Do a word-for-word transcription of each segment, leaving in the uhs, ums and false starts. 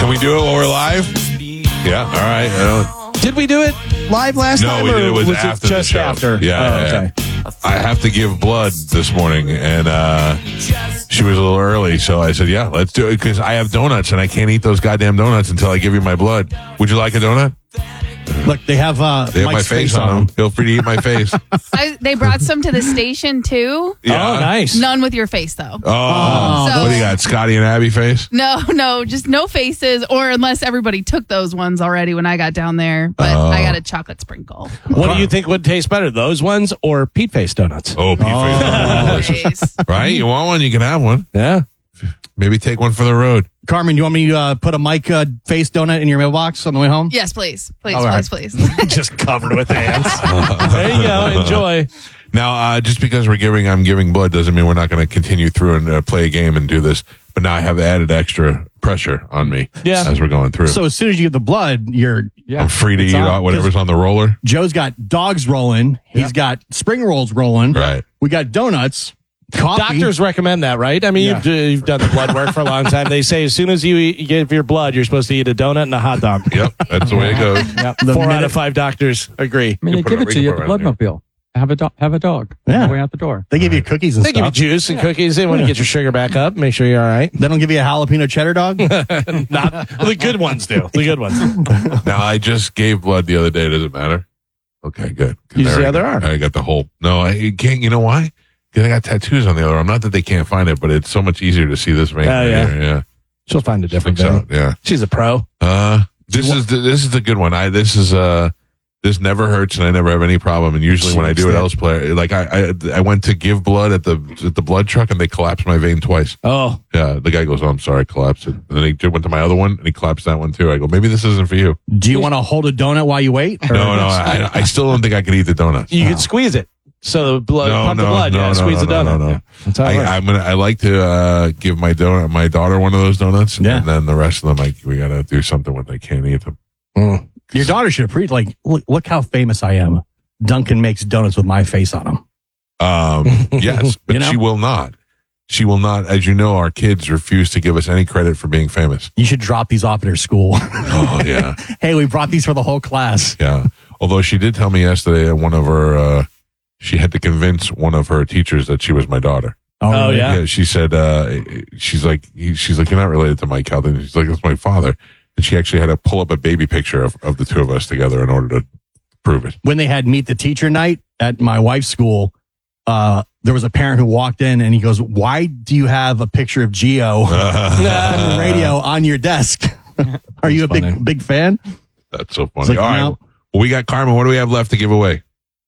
Can we do it while we're live? Yeah, all right. I don't... Did we do it live last no, time? No, we did. It was, was after it just the show. after. Yeah, oh, yeah, okay. yeah. I have to give blood this morning, and uh, she was a little early, so I said, yeah, let's do it, because I have donuts, and I can't eat those goddamn donuts until I give you my blood. Would you like a donut? Look, they have uh, They have Mike's my face, face on them. Feel free to eat my face. I, they brought some to the station, too. Yeah. Oh, nice. None with your face, though. Oh, So- what do you got, Scotty and Abby face? No, no, just no faces, or unless everybody took those ones already when I got down there. But Oh. I got a chocolate sprinkle. What do you think would taste better, those ones or Pete Face donuts? Oh, Pete face. Face. Right? You want one, you can have one. Yeah. Maybe take one for the road. Carmen, you want me to uh, put a Mike uh, face donut in your mailbox on the way home? Yes, please. Please, All please, right. please. Just covered with ants. There you go. Enjoy. Now, uh, just because we're giving, I'm giving blood doesn't mean we're not going to continue through and uh, play a game and do this. But now I have added extra pressure on me Yeah. as we're going through. So as soon as you get the blood, you're I'm free to it's eat on, out whatever's on the roller. Joe's got dogs rolling. He's got spring rolls rolling. Right. We got donuts. Coffee. Doctors recommend that, right? I mean, Yeah. you've, you've done the blood work for a long time. They say as soon as you eat, give your blood, you're supposed to eat a donut and a hot dog. Yep, that's the way it goes. Yep. The Four out minute- of five doctors agree. I mean, You they put give it- it we to can you put at it the right there. bloodmobile. Have a do- have a dog. Yeah. On the way out the door. They give you cookies and They give you stuff. juice and cookies. They want to get your sugar back up, make sure you're all right. They don't give you a jalapeno cheddar dog? Not the good ones do. The good ones. Now, I just gave blood the other day. Does it matter? Okay, good. You There see I how there go. are. I got the whole. No, I you can't. You know why? Because I got tattoos on the other arm. Not that they can't find it, but it's so much easier to see this vein. Oh, right yeah. here. Yeah. She'll find a different Sticks thing. out, Yeah. She's a pro. Uh, this is the, this is the good one. I this is uh this never hurts and I never have any problem. And usually when I do it elsewhere, like I, I I went to give blood at the at the blood truck and they collapsed my vein twice. Oh, Yeah, the guy goes, "Oh, I'm sorry, I collapsed it." And then he went to my other one and he collapsed that one too. I go, "Maybe this isn't for you." Do you want to hold a donut while you wait? Or- No, no, I, I still don't think I could eat the donuts. you could squeeze it. So the blood, No, pump no, the blood. no, yeah, no, squeeze no, the donut. no, no, no. Yeah. That's how it I, works. I'm gonna. I like to uh, give my donut, my daughter one of those donuts, Yeah. and then the rest of them, like we gotta do something with. They can't eat them. Mm. Your daughter should have preached, like, look, look how famous I am. Duncan makes donuts with my face on them. Um, yes, but You know? she will not. She will not. As you know, our kids refuse to give us any credit for being famous. You should drop these off at her school. Oh yeah, Hey, we brought these for the whole class. yeah. Although she did tell me yesterday that one of her, uh, she had to convince one of her teachers that she was my daughter. Oh, really? yeah? She said, uh, she's like, he, she's like, you're not related to Mike Calvin. She's like, that's my father. And she actually had to pull up a baby picture of, of the two of us together in order to prove it. When they had meet the teacher night at my wife's school, uh, there was a parent who walked in and he goes, "Why do you have a picture of Geo on the radio on your desk? Are you a funny. big big fan?" That's so funny. It's like, All right. no. Well, we got Carmen. What do we have left to give away?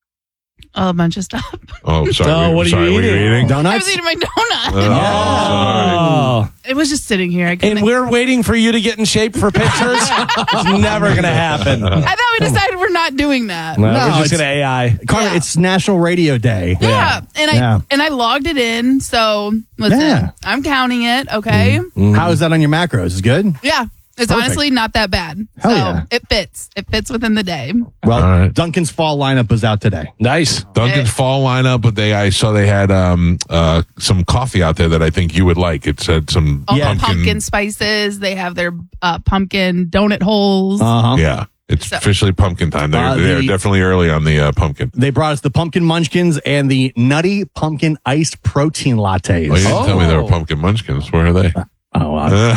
A bunch of stuff. Oh, sorry. Oh, we- what are sorry, you were eating? eating? I was Donuts? eating my donut. Oh, sorry. Oh. It was just sitting here. I couldn't. And we're waiting for you to get in shape for pictures. It's never going to happen. I thought we decided we're not doing that. No, No, we're just it's- going to A I. Carmen, Yeah. it's National Radio Day. Yeah. and I Yeah. and I logged it in. So listen, Yeah. I'm counting it. Okay. How is that on your macros? Is good? Yeah, it's Perfect. honestly not that bad. Hell so yeah. it fits. It fits within the day. Well, All right. Duncan's fall lineup was out today. Nice. Duncan's fall lineup, but they I saw they had um uh some coffee out there that I think you would like. It said some All Yeah. the pumpkin spices. They have their uh, pumpkin donut holes. Uh huh. Yeah, it's So- officially pumpkin time. They're, Uh, they're the- definitely early on the uh, pumpkin. They brought us the pumpkin munchkins and the nutty pumpkin iced protein lattes. Oh, you didn't tell me they were Oh. pumpkin munchkins. Where are they? Oh, uh,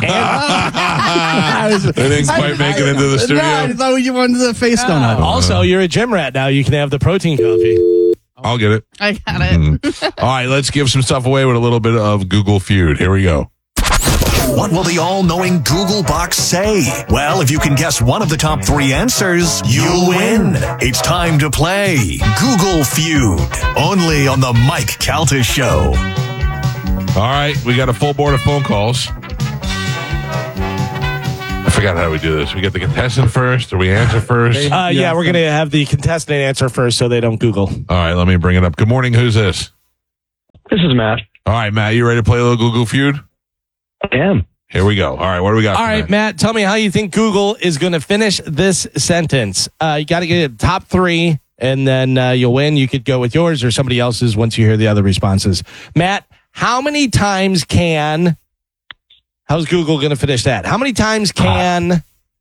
I was- They didn't quite make it into the No, I studio. thought you wanted the face donut. Also, you're a gym rat now. You can have the protein coffee. I'll get it. I got it. Mm. All right, let's give some stuff away with a little bit of Google Feud. Here we go. What will the all-knowing Google box say? Well, if you can guess one of the top three answers, you'll win. It's time to play Google Feud, only on the Mike Calta Show. All right, we got a full board of phone calls. I forgot how we do this. We get the contestant first, or we answer first? Uh, yeah, we're going to have the contestant answer first so they don't Google. All right, let me bring it up. Good morning. Who's this? This is Matt. All right, Matt, you ready to play a little Google Feud? I am. Here we go. All right, what do we got? All for right, Matt? Matt, tell me how you think Google is going to finish this sentence. Uh, you got to get top three, and then uh, you'll win. You could go with yours or somebody else's once you hear the other responses. Matt, how many times can How's Google going to finish that? How many times can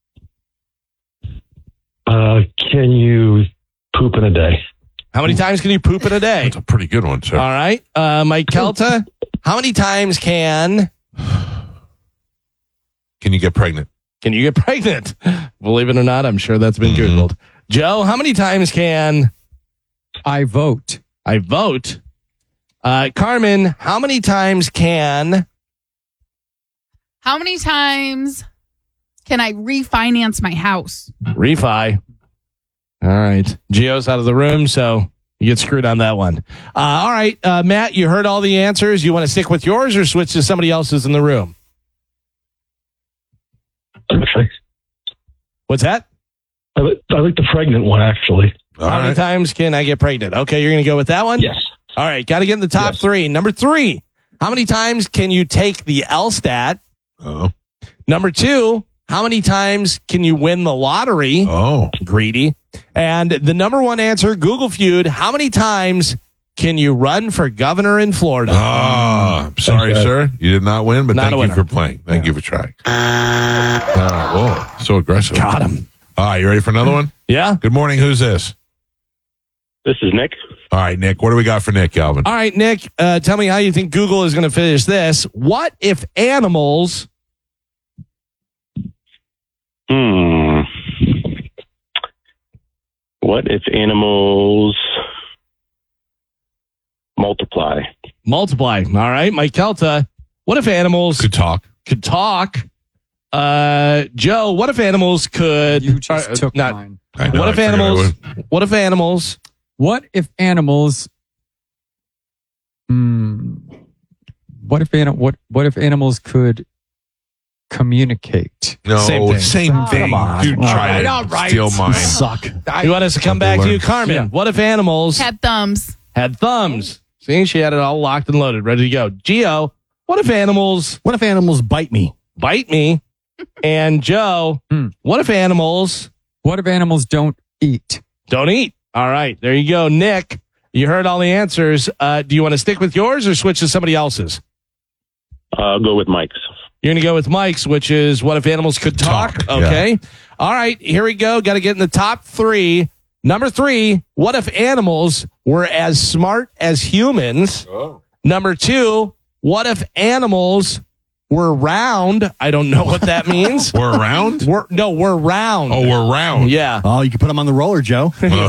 Uh, can you poop in a day? how many times can you poop in a day? That's a pretty good one, sir. All right, uh, Mike Kelta. How many times can Can you get pregnant? can you get pregnant? Believe it or not, I'm sure that's been Mhm. Googled. Joe, how many times can I vote. I vote? Uh, Carmen, how many times can How many times can I refinance my house? refi? All right. Gio's out of the room, so you get screwed on that one. Uh, all right, uh, Matt, you heard all the answers. You want to stick with yours or switch to somebody else's in the room? Okay. What's that? I, li- I like the pregnant one, actually. All how many right. times can I get pregnant? Okay, you're going to go with that one? Yes. All right, got to get in the top Yes. three. Number three, how many times can you take the LSTAT? Oh. Number two, how many times can you win the lottery? Oh. Greedy. And the number one answer, Google Feud, how many times can you run for governor in Florida? Ah, I'm sorry, Okay. sir. You did not win, but Not a thank you winner. for playing. Thank you for trying. Uh, whoa, so aggressive. Got him. All right, you ready for another one? Yeah. Good morning. Who's this? This is Nick. All right, Nick. What do we got for Nick, Calvin? All right, Nick, uh, tell me how you think Google is going to finish this. What if animals Hmm. What if animals multiply? multiply? All right, Mike Kelta, what if animals Good talk. could talk? Uh, Joe, what if animals could You just uh, took not, mine. I know, what I if figured I animals would. what if animals What if animals? Hmm. What if anim- what What if animals could communicate? No, Same same thing. thing. Come on. You All try right, to all right. steal mine. Suck. you want us to come back to you, Carmen? Yeah. What if animals Had thumbs. had thumbs? See, she had it all locked and loaded, ready to go. Gio, what if animals What if animals bite me? bite me? And Joe, Hmm. what if animals What if animals don't eat? don't eat? All right, there you go. Nick, you heard all the answers. Uh, do you want to stick with yours or switch to somebody else's? I'll go with Mike's. You're going to go with Mike's, which is what if animals could talk? Talk, Okay. All right, here we go. Got to get in the top three. Number three, what if animals were as smart as humans? Oh. Number two, what if animals were round? I don't know what that means. We're around? We're, no, we're round. Oh, we're round. Yeah. Oh, you can put them on the roller, Joe.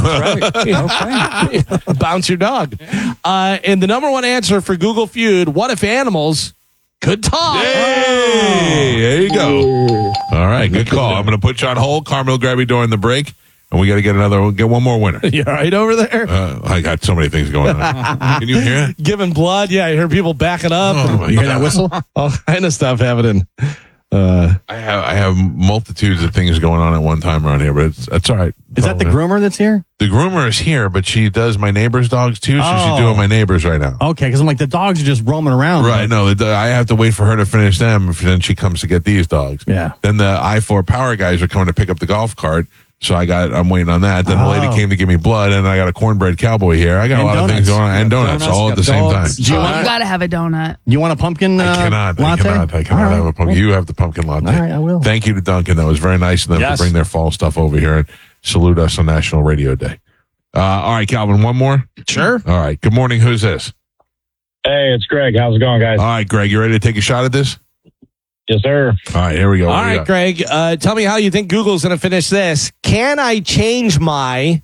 Okay. Bounce your dog. Uh, and the number one answer for Google Feud, what if animals could talk? Hey, there you go. All right, good call. I'm going to put you on hold. Carmen will grab you during the break, and we got to get another, get one more winner. You all right over there? Uh, I got so many things going on. Can you hear it? Giving blood. Yeah, I heard people backing up. Oh, my You hear that God. whistle? All kind of stuff happening. Uh, I have I have multitudes of things going on at one time around here, but it's it's all right. Is that the groomer that's here? The groomer is here, but she does my neighbor's dogs too, so Oh. she's doing my neighbor's right now. Okay, because I'm like, the dogs are just roaming around. Right, no, the, I have to wait for her to finish them. If then she comes to get these dogs. Yeah. Then the I four Power guys are coming to pick up the golf cart, so I got I'm waiting on that. Then the lady Oh. came to give me blood, and I got a cornbread cowboy here. I got And a lot of donuts. things going on, and donuts, Donuts, all you at the got same time. dogs. Do you You want, got to have a donut. you want a pumpkin uh, I cannot. I latte? cannot. I cannot All right. have a pumpkin. You have the pumpkin latte. All right, I will. Thank you to Duncan. That was very nice of them Yes. to bring their fall stuff over here and salute us on National Radio Day. Uh, all right, Calvin, one more? sure. All right. Good morning. Who's this? Hey, it's Greg. How's it going, guys? All right, Greg, you ready to take a shot at this? Yes, sir. All right, here we go. All What do we right, got? Greg. Uh, tell me how you think Google's going to finish this. Can I change my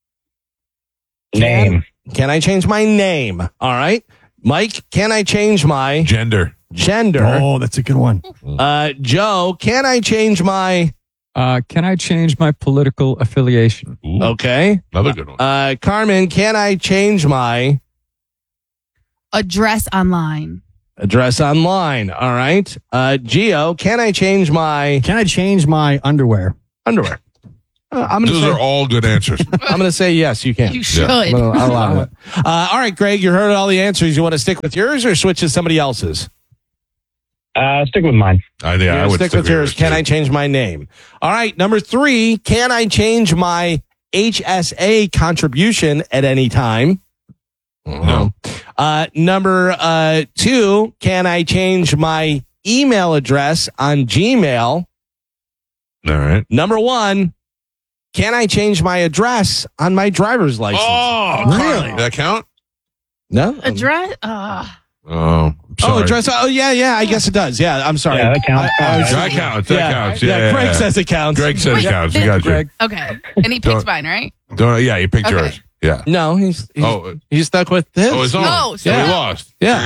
Name. Can I change my name? All right, Mike. Can I change my Gender. gender? Oh, that's a good one. Uh, Joe. Can I change my? Uh, can I change my political affiliation? Ooh, Okay. Another good one. Uh, Carmen. Can I change my Address online. address online? All right. Uh, Gio. Can I change my Can I change my underwear? underwear? Uh, I'm going to Those say. are all good answers. I'm going to say yes. You can. You should. I'm gonna- I'll allow it. Uh, all right, Greg. You heard all the answers. You want to stick with yours or switch to somebody else's? Uh, stick with mine. I, yeah, You're I gonna would stick with yours. Can I change my name? All right. Number three, can I change my H S A contribution at any time? No. Uh, number uh, two, can I change my email address on Gmail. All right. Number one, can I change my address on my driver's license? Oh, Really? Did that count? No? Address. Uh, Oh, Oh, sorry. address. Oh, yeah, yeah. I guess it does. Yeah, I'm sorry. Yeah, that counts. I- I was- That counts. That yeah, counts. Yeah, Yeah, yeah, Greg yeah. says it counts. Greg says Wait, it counts. did- We got you. Greg. okay. And he Don't- picked mine, right? Don't, yeah, you picked Okay. yours. Yeah. No, he's he's, Oh, he's stuck with his. oh, it's on. Oh, so so- we lost. yeah.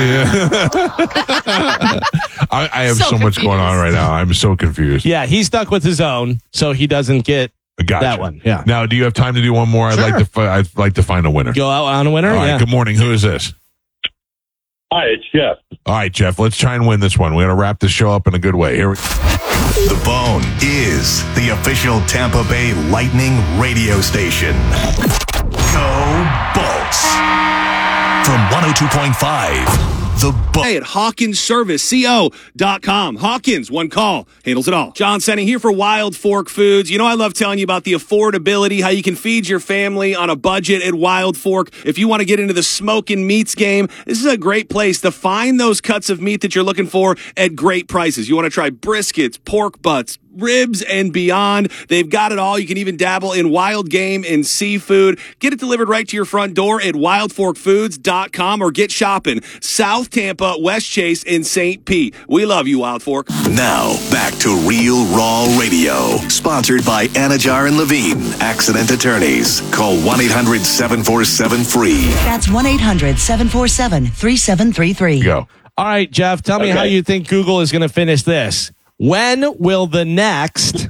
I, I have so, So much going on confused. right now. I'm so confused. Yeah, he's stuck with his own, so he doesn't get Gotcha. that one. Yeah. Now, do you have time to do one more? I'd Sure. like to. Fi- I'd like to find a winner. Go out on a winner. All right. Yeah. Good morning. Who is this? Hi, it's Jeff. All right, Jeff. Let's try and win this one. We're gonna wrap this show up in a good way. Here we. The Bone is the official Tampa Bay Lightning radio station. Go Bolts. From one oh two point five, The Bone. Hey, at Hawkins Service Co dot com. Hawkins, one call, handles it all. John Senning here for Wild Fork Foods. You know, I love telling you about the affordability, how you can feed your family on a budget at Wild Fork. If you want to get into the smoking meats game, this is a great place to find those cuts of meat that you're looking for at great prices. You want to try briskets, pork butts, ribs, and beyond. They've got it all. You can even dabble in wild game and seafood. Get it delivered right to your front door at wild fork foods dot com or get shopping South Tampa, West Chase, and Saint Pete. We love you, Wild Fork. Now, back to Real Raw Radio. Sponsored by Anajar and Levine, Accident Attorneys. Call one eight hundred seven four seven free. That's one eight hundred seven four seven three seven three three. Go. All right, Jeff. Tell me Okay. how you think Google is going to finish this. When will the next?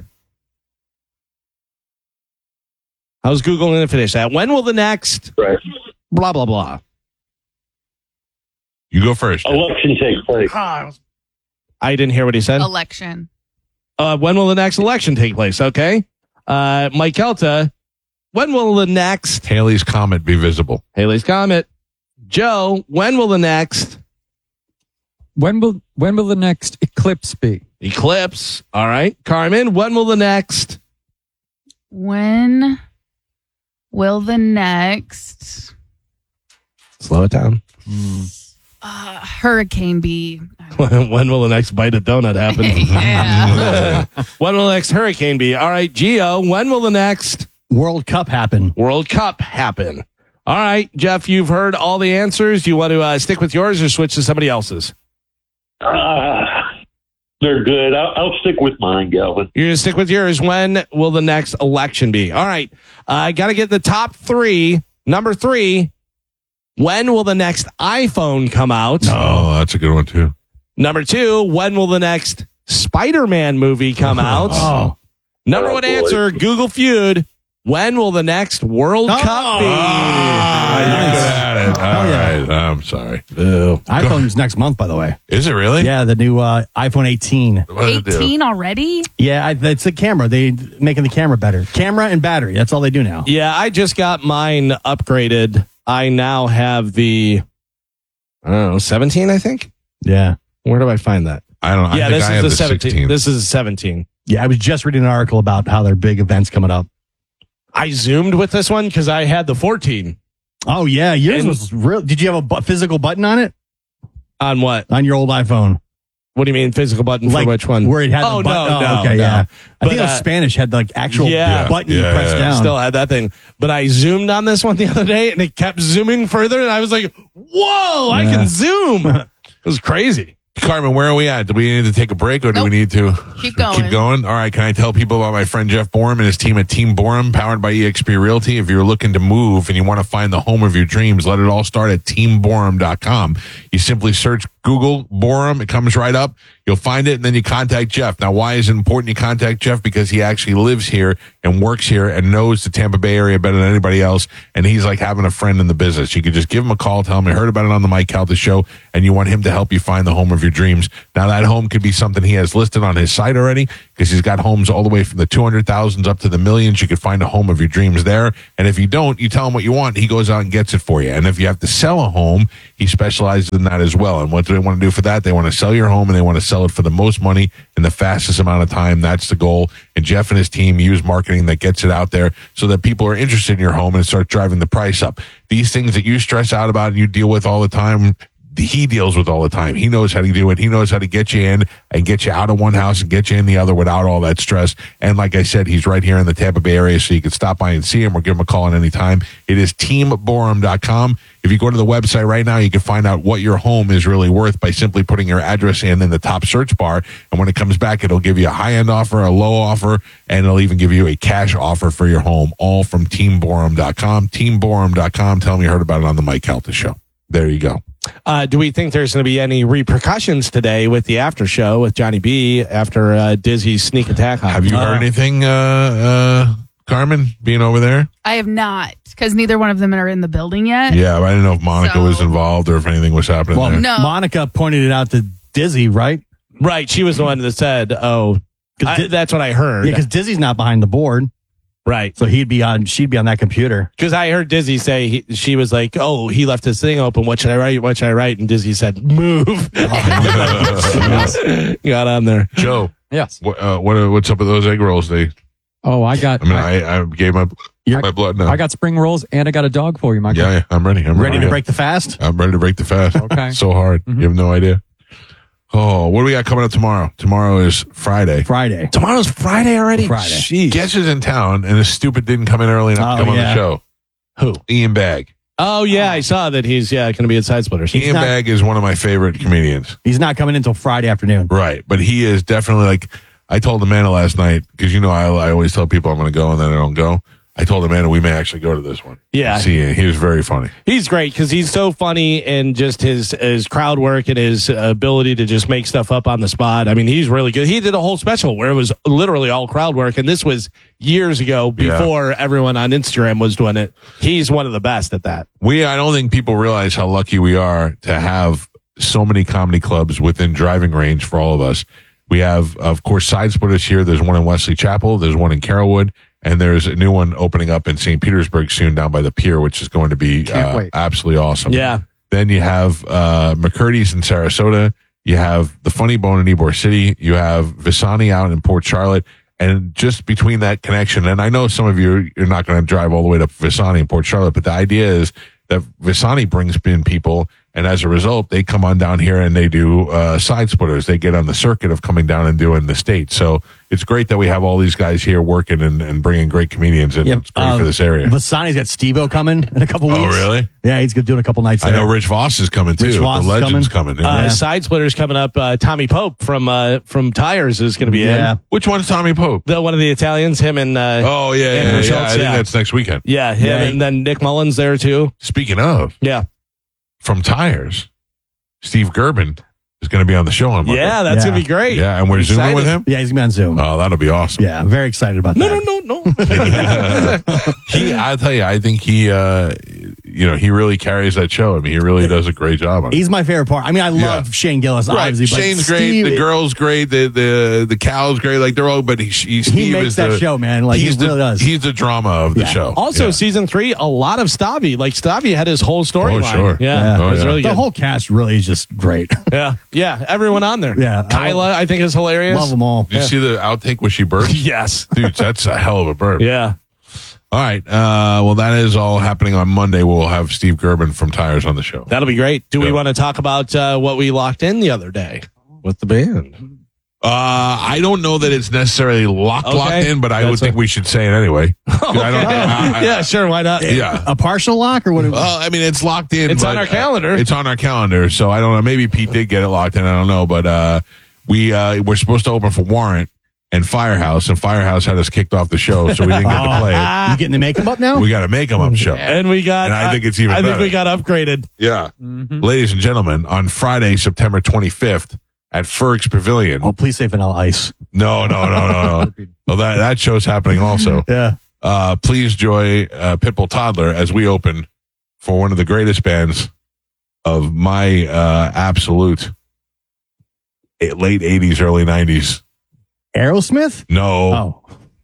How's Google going to finish that? When will the next? Right. Blah blah blah. You go first. Jeff. Election takes place. I didn't hear what he said. Election. Uh, when will the next election take place? Okay. Uh, Mike Kelta, when will the next Haley's Comet be visible? Haley's Comet? Joe, when will the next When will when will the next eclipse be? eclipse? All right. Carmen, when will the next? When will the next Slow it down. uh, hurricane be? When will the next bite of donut happen? Yeah. When will the next hurricane be? All right, Gio, when will the next World Cup happen. World Cup happen? All right, Jeff, you've heard all the answers. Do you want to uh, stick with yours or switch to somebody else's? Uh, they're good. I'll, I'll stick with mine, Galvin. You're going to stick with yours. When will the next election be? All right. I uh, got to get the top three. Number three, when will the next iPhone come out? Oh, that's a good one too. Number two, when will the next Spider-Man movie come out? Oh. Number Oh, one boy. answer, Google Feud. When will the next World Oh. Cup be? Ah, you nice. got it. All Oh, yeah. right. I'm sorry. Boo. iPhone's next month, by the way. Is it really? Yeah, the new uh, iPhone eighteen. What did it do? eighteen already? Yeah, I, it's the camera. They making the camera better. Camera and battery. That's all they do now. Yeah, I just got mine upgraded. I now have the, I don't know, seventeen, I think. Yeah. Where do I find that? I don't know. yeah, I think this I is have the the seventeen. sixteen. This is seventeen. Yeah, I was just reading an article about how their big events coming up. I zoomed with this one because I had the fourteen. Oh, yeah. Yours And- was real. Did you have a bu- physical button on it? On what? On your old iPhone? What do you mean physical button Like for which one? Where it had Oh, the button. no, no, okay, no. yeah. I But, think it was uh, Spanish had like actual Yeah. button Yeah, you press yeah. down. Still had that thing. But I zoomed on this one the other day and it kept zooming further. And I was like, whoa, I Yeah. can zoom. It was crazy. Carmen, where are we at? Do we need to take a break or do Nope. we need to Keep going. keep going? All right. Can I tell people about my friend Jeff Borum and his team at Team Borum, powered by E X P Realty? If you're looking to move and you want to find the home of your dreams, let it all start at team borum dot com. You simply search Google Borum. It comes right up. You'll find it, and then you contact Jeff. Now, why is it important you contact Jeff? Because he actually lives here and works here and knows the Tampa Bay area better than anybody else, and he's like having a friend in the business. You could just give him a call, tell him you heard about it on the Mike Calta show, and you want him to help you find the home of your dreams. Now, that home could be something he has listed on his site already, because he's got homes all the way from the two hundred thousands up to the millions. You could find a home of your dreams there, and if you don't, you tell him what you want. He goes out and gets it for you. And if you have to sell a home, he specializes in that as well. And what do they want to do for that? They want to sell your home, and they want to sell it for the most money in the fastest amount of time. That's the goal. And Jeff and his team use marketing that gets it out there so that people are interested in your home and start driving the price up. These things that you stress out about and you deal with all the time, he deals with all the time. He knows how to do it. He knows how to get you in and get you out of one house and get you in the other without all that stress. And like I said, he's right here in the Tampa Bay area, so you can stop by and see him or give him a call at any time. It is team borum dot com. If you go to the website right now, you can find out what your home is really worth by simply putting your address in in the top search bar. And when it comes back, it'll give you a high-end offer, a low offer, and it'll even give you a cash offer for your home, all from team borum dot com. team borum dot com. Tell them you heard about it on the Mike Calta show. There you go. Uh, do we think there's going to be any repercussions today with the after show with Johnny B after uh, Dizzy's sneak attack? Have you heard uh, anything, uh, uh, Carmen, being over there? I have not, because neither one of them are in the building yet. Yeah, but I didn't know if Monica So- was involved or if anything was happening Well, there. No. Monica pointed it out to Dizzy, right? Right. She was the one that said, oh, 'Cause I- Di- that's what I heard. Yeah, because Dizzy's not behind the board, right. so he'd be on. She'd be on that computer. Because I heard Dizzy say, he, she was like, oh, he left his thing open. What should I write? What should I write? And Dizzy said, move. Got on there. Joe, Yes. what, uh, what what's up with those egg rolls? They, Oh, I got. I mean, I, I, I gave my my blood now. I got spring rolls and I got a dog for you, Michael. yeah, yeah, I'm ready. I'm Ready ready, to break the fast? I'm ready to break the fast. Okay. So hard. Mhm. You have no idea. Oh, what do we got coming up tomorrow? Tomorrow is Friday. Friday. Tomorrow's Friday already? Friday. Jeez. Guess is in town, and this stupid didn't come in early enough to Oh, come on yeah. the show. Who? Ian Bagg. Oh, yeah. I saw that he's yeah going to be at Side Splitters. Ian not- Bagg is one of my favorite comedians. He's not coming until Friday afternoon. Right. But he is definitely like, I told Amanda last night, because you know, I, I always tell people I'm going to go and then I don't go. I told Amanda we may actually go to this one. Yeah. See, and he was very funny. He's great because he's so funny and just his his crowd work and his ability to just make stuff up on the spot. I mean, he's really good. He did a whole special where it was literally all crowd work, and this was years ago before everyone on Instagram was doing it. He's one of the best at that. We, I don't think people realize how lucky we are to have so many comedy clubs within driving range for all of us. We have, of course, Side Splitters here. There's one in Wesley Chapel. There's one in Carrollwood. And there's a new one opening up in Saint Petersburg soon down by the pier, which is going to be Can't uh, wait. absolutely awesome. Yeah. Then you have uh, McCurdy's in Sarasota. You have the Funny Bone in Ybor City. You have Visani out in Port Charlotte. And just between that connection, and I know some of you, you're not going to drive all the way to Visani in Port Charlotte, but the idea is that Visani brings in people, and as a result, they come on down here and they do uh, Side Splitters. They get on the circuit of coming down and doing the state. So it's great that we have all these guys here working and, and bringing great comedians in. Yeah, It's great uh, for this area. Vasani's got Steve-O coming in a couple weeks. Oh, really? Yeah, he's doing a couple nights I there. know Rich Voss is coming too. Rich Voss the is legend's coming. Uh, yeah. Side Splitters coming up. Uh, Tommy Pope from uh, from Tires is going to be Yeah. in. Which one's Tommy Pope? The, one of the Italians, him and uh, Oh, yeah, yeah, Andrew yeah. Schultz, I think yeah. that's next weekend. yeah, him Yeah. and then Nick Mullins there too. Speaking of, Yeah, from Tires, Steve Gerben is going to be on the show on Monday. yeah, that's Yeah. gonna be great. Yeah, and we're Excited. zooming with him? Yeah, he's going to be on Zoom. Oh, that'll be awesome. Yeah, I'm very excited about No, that. no, no, no. he, I'll tell you, I think he, uh, you know, he really carries that show. I mean, he really does a great job on it. He's my favorite part. I mean, I love Yeah. Shane Gillis, Right, obviously. but Shane's great. Steve, The girl's great. The the the cow's great. Like they're all, but he, he, Steve makes is that the, show, man. Like, he he's the, really does. He's the drama of the Yeah. show. Also, Yeah. season three, a lot of Stavi. Like Stavi had his whole storyline. Oh, sure. Yeah, Yeah. Oh, it was yeah. really The good. whole cast really is just great. yeah, yeah, everyone on there. Yeah, I Kyla, I think is hilarious. Love them all. Did you see the outtake where she burped? Yes. Dude, that's a hell of a burp. Yeah. All right. Uh, well, that is all happening on Monday. We'll have Steve Gerben from Tires on the show. That'll be great. Do we Yeah. want to talk about uh, what we locked in the other day with the band? Uh, I don't know that it's necessarily locked Okay. locked in, but I That's would think a- we should say it anyway. I don't, I- I- yeah, sure. Why not? yeah. A partial lock or what? Well, I mean, it's locked in. It's but, on our uh, calendar. it's on our calendar. So I don't know. Maybe Pete did get it locked in. I don't know. But uh, we uh, we're supposed to open for Warrant and Firehouse, and Firehouse had us kicked off the show, so we didn't get to play it. You getting the makeup up now? We got a make 'em up show. And we got. And I think it's even I think better. we got upgraded. Yeah. Ladies and gentlemen, on Friday, September twenty-fifth at Ferg's Pavilion. Oh, please say Vanilla Ice. No, no, no, no, no. Well, that, that show's happening also. Yeah. Uh, please join uh, Pitbull Toddler as we open for one of the greatest bands of my uh, absolute eh, late eighties, early nineties. Aerosmith? No, Oh.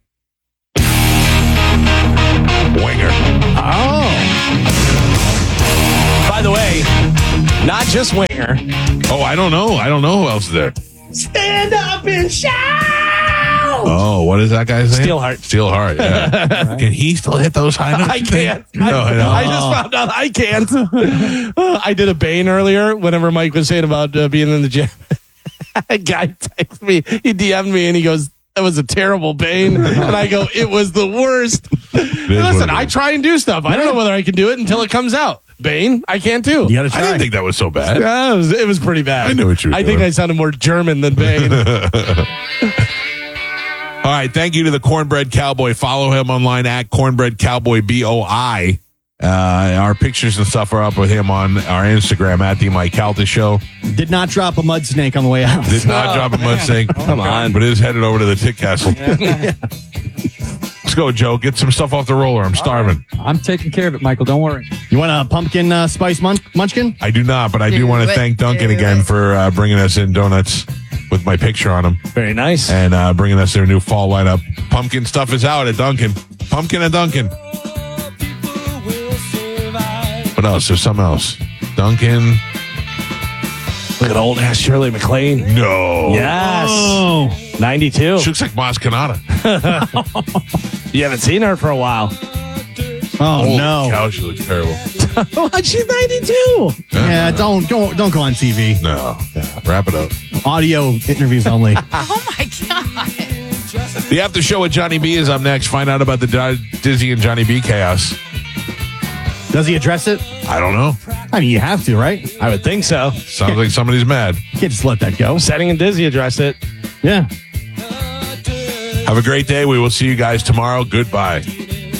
Winger. Oh. By the way, not just Winger. Oh, I don't know. I don't know who else is there. Stand up and shout. Oh, what is that guy's name? Steelheart. Steelheart, yeah. Can he still hit those high notes? I can't. No, I, I know. I just found out I can't. I did a Bane earlier whenever Mike was saying about uh, being in the gym. A guy texted me, he D M'd me, and he goes, that was a terrible Bane. And I go, it was the worst. Listen, I try and do stuff. I don't know whether I can do it until it comes out. Bane, I can't do. You gotta try. I didn't think that was so bad. Yeah, it, was, it was pretty bad. I knew what you were I think doing. I sounded more German than Bane. All right, thank you to the Cornbread Cowboy. Follow him online at Cornbread Cowboy B O I. Uh, our pictures and stuff are up with him on our Instagram at the Mike Calta Show. Did not drop a mud snake on the way out. Did not drop a mud snake. Come on. But is headed over to the Tick Castle. Let's go, Joe. Get some stuff off the roller. I'm starving. I'm taking care of it, Michael. Don't worry. You want a pumpkin uh, spice mun- munchkin? I do not, but I do, Do want to it, thank Duncan do again it. for uh, bringing us in donuts with my picture on them Very nice. and uh, bringing us their new fall lineup. Pumpkin stuff is out at Duncan. Pumpkin at Duncan. What else? There's something else. Duncan. Look at old ass Shirley MacLaine. No. Yes. Oh. ninety-two. She looks like Maz Kanata. You haven't seen her for a while. Oh, Holy no. cow, she looks terrible. She's ninety-two. Yeah, don't, don't, don't go on T V. No. Wrap it up. Audio interviews only. Oh my God. The after show with Johnny B is up next. Find out about the Di- Dizzy and Johnny B chaos. Does he address it? I don't know. I mean, you have to, right? I would think so. Sounds like somebody's mad. You can't just let that go. Setting and Dizzy addressed it. Yeah. Have a great day. We will see you guys tomorrow. Goodbye.